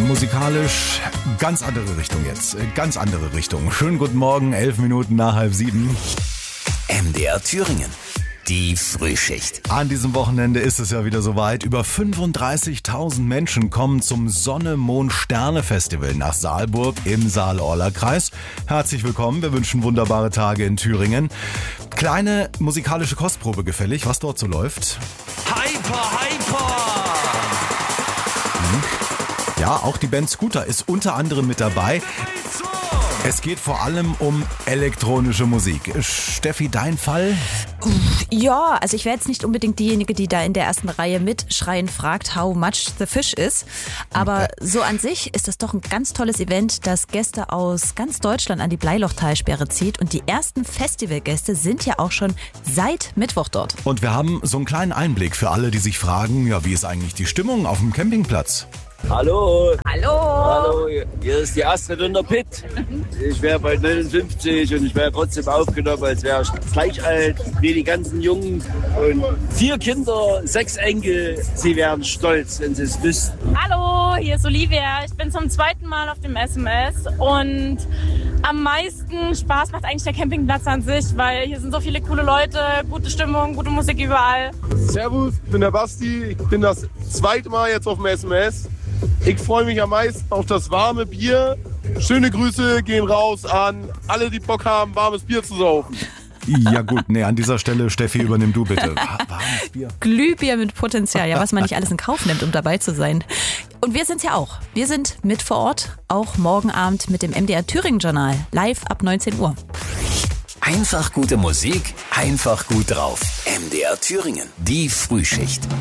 Musikalisch ganz andere Richtung jetzt. Ganz andere Richtung. Schönen guten Morgen, 11 Minuten nach 6:30. MDR Thüringen. Die Frühschicht. An diesem Wochenende ist es ja wieder soweit. Über 35.000 Menschen kommen zum Sonne-Mond-Sterne-Festival nach Saalburg im Saal-Orla-Kreis. Herzlich willkommen, wir wünschen wunderbare Tage in Thüringen. Kleine musikalische Kostprobe gefällig, was dort so läuft. Hyper! Ja, auch die Band Scooter ist unter anderem mit dabei. Es geht vor allem um elektronische Musik. Steffi, dein Fall? Ja, also ich wäre jetzt nicht unbedingt diejenige, die da in der ersten Reihe mitschreien fragt, how much the fish is. Aber so an sich ist das doch ein ganz tolles Event, das Gäste aus ganz Deutschland an die Bleilochtalsperre zieht. Und die ersten Festivalgäste sind ja auch schon seit Mittwoch dort. Und wir haben so einen kleinen Einblick für alle, die sich fragen, ja, wie ist eigentlich die Stimmung auf dem Campingplatz? Hallo. Hallo. Hier ist die Astrid und der Pitt. Ich wäre bald 59 und ich wäre trotzdem aufgenommen, als wäre ich gleich alt wie die ganzen Jungen. Und 4 Kinder, 6 Enkel, sie wären stolz, wenn sie es wüssten. Hallo, hier ist Olivia. Ich bin zum 2. Mal auf dem SMS und am meisten Spaß macht eigentlich der Campingplatz an sich, weil hier sind so viele coole Leute, gute Stimmung, gute Musik überall. Servus, ich bin der Basti. Ich bin das 2. Mal jetzt auf dem SMS. Ich freue mich am meisten auf das warme Bier. Schöne Grüße gehen raus an alle, die Bock haben, warmes Bier zu saufen. Ja gut, an dieser Stelle, Steffi, übernimm du bitte. Warmes Bier. Glühbier mit Potenzial, ja, was man nicht alles in Kauf nimmt, um dabei zu sein. Und wir sind's ja auch. Wir sind mit vor Ort, auch morgen Abend mit dem MDR Thüringen Journal, live ab 19 Uhr. Einfach gute Musik, einfach gut drauf. MDR Thüringen. Die Frühschicht.